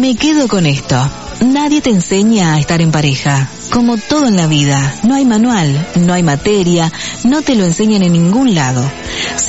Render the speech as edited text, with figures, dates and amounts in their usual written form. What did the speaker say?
Me quedo con esto. Nadie te enseña a estar en pareja. Como todo en la vida, no hay manual, no hay materia, no te lo enseñan en ningún lado.